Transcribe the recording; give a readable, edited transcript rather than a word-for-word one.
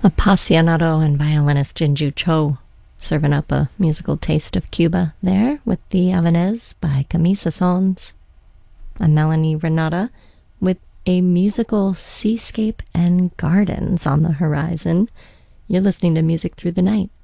Appassionato and violinist Jinju Cho serving up a musical taste of Cuba there with the Havanese by Camisa Sons. I'm Melanie Renata with a musical seascape and gardens on the horizon. You're listening to Music Through the Night